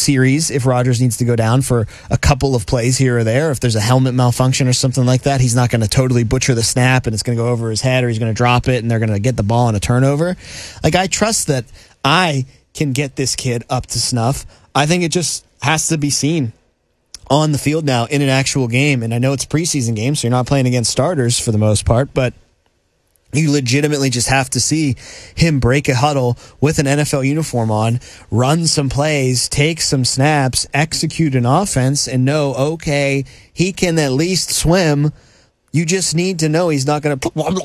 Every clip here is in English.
series if Rodgers needs to go down for a couple of plays here or there. If there's a helmet malfunction or something like that, he's not going to totally butcher the snap and it's going to go over his head, or he's going to drop it and they're going to get the ball on a turnover. Like, I trust that I can get this kid up to snuff. I think it just has to be seen on the field now in an actual game. And I know it's a preseason game, so you're not playing against starters for the most part, but you legitimately just have to see him break a huddle with an NFL uniform on, run some plays, take some snaps, execute an offense, and know, okay, he can at least swim. You just need to know he's not going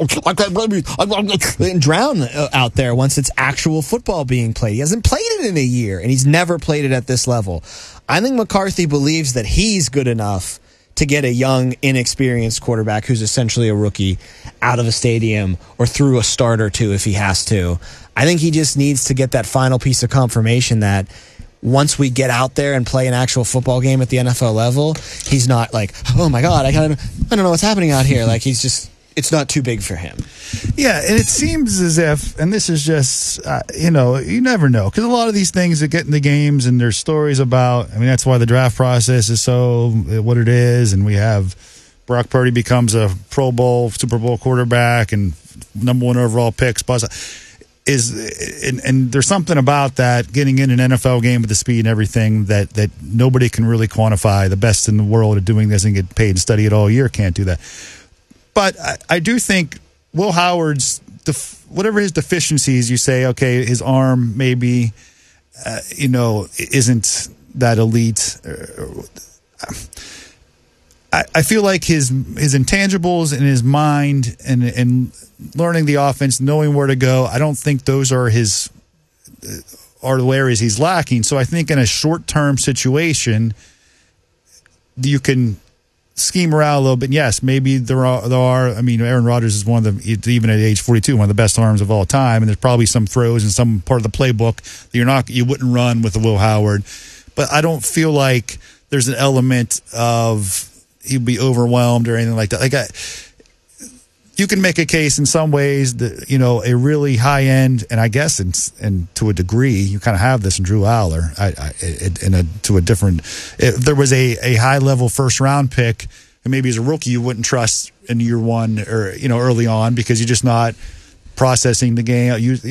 to drown out there once it's actual football being played. He hasn't played it in a year, and he's never played it at this level. I think McCarthy believes that he's good enough to get a young, inexperienced quarterback who's essentially a rookie out of a stadium or through a start or two if he has to. I think he just needs to get that final piece of confirmation that once we get out there and play an actual football game at the NFL level, he's not like, oh my God, I don't know what's happening out here. Like, it's not too big for him. Yeah, and it seems as if, and this is just, you never know. Because a lot of these things that get in the games and there's stories about, that's why the draft process is so what it is. And we have Brock Purdy becomes a Pro Bowl, Super Bowl quarterback and number 1 overall pick. And there's something about that, getting in an NFL game with the speed and everything that nobody can really quantify. The best in the world at doing this and get paid and study it all year can't do that. But I do think Will Howard's, whatever his deficiencies, you say, okay, his arm maybe, isn't that elite. I feel like his intangibles and his mind and learning the offense, knowing where to go, I don't think those are the areas he's lacking. So I think in a short-term situation, you can scheme around a little bit. Yes, maybe there are. Aaron Rodgers is one of the, even at age 42, one of the best arms of all time. And there's probably some throws and some part of the playbook that you wouldn't run with a Will Howard. But I don't feel like there's an element of he'd be overwhelmed or anything like that. You can make a case in some ways that, a really high end, and I guess, and to a degree, you kind of have this in Drew Aller. If there was a high level first round pick, and maybe as a rookie you wouldn't trust in year one or early on because you're just not processing the game.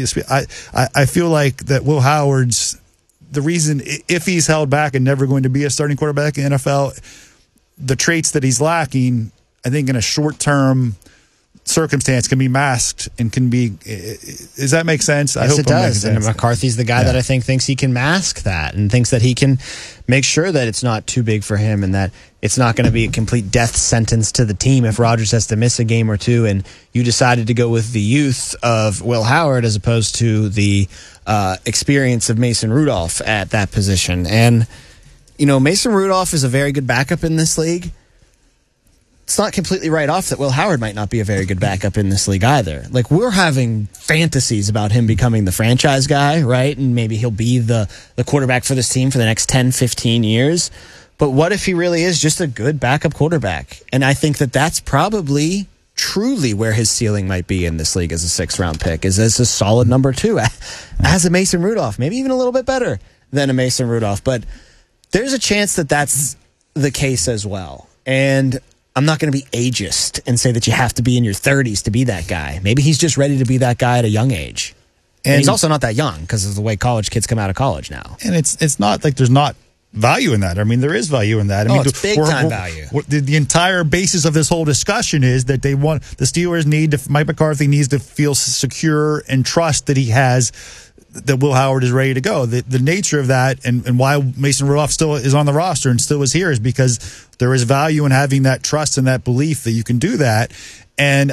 I feel like that Will Howard's the reason, if he's held back and never going to be a starting quarterback in the NFL, the traits that he's lacking, I think in a short term circumstance can be masked and can be. Does that make sense? Yes, it does. And McCarthy's the guy that I think thinks he can mask that and thinks that he can make sure that it's not too big for him and that it's not going to be a complete death sentence to the team if Rodgers has to miss a game or two. And you decided to go with the youth of Will Howard as opposed to the experience of Mason Rudolph at that position. And Mason Rudolph is a very good backup in this league. It's not completely right off that Will Howard might not be a very good backup in this league either. Like, we're having fantasies about him becoming the franchise guy, right? And maybe he'll be the quarterback for this team for the next 10, 15 years. But what if he really is just a good backup quarterback? And I think that that's probably truly where his ceiling might be in this league as a 6th-round pick, is as a solid number 2, as a Mason Rudolph, maybe even a little bit better than a Mason Rudolph. But there's a chance that that's the case as well. And I'm not going to be ageist and say that you have to be in your 30s to be that guy. Maybe he's just ready to be that guy at a young age. And he's also not that young because of the way college kids come out of college now. And it's not like there's not value in that. There is value in that. It's big-time value. The entire basis of this whole discussion is that the Steelers Mike McCarthy needs to feel secure and trust that he has, that Will Howard is ready to go. The nature of that and why Mason Rudolph still is on the roster and still is here is because there is value in having that trust and that belief that you can do that. And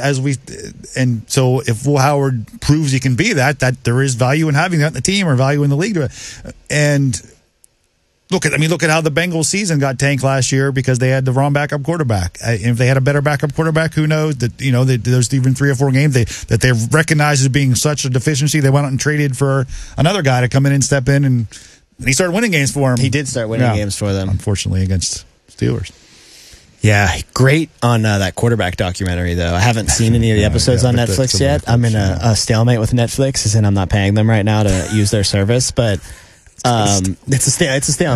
so if Will Howard proves he can be that there is value in having that in the team or value in the league. And look at how the Bengals season got tanked last year because they had the wrong backup quarterback. If they had a better backup quarterback, who knows? There's even 3 or 4 games that they recognized as being such a deficiency. They went out and traded for another guy to come in and step in, and he started winning games for them. He did start winning games for them, unfortunately against Steelers. Yeah, great on that quarterback documentary, though. I haven't seen any of the episodes on Netflix yet. I'm in a stalemate with Netflix, as in I'm not paying them right now to use their service, but it's a stalemate.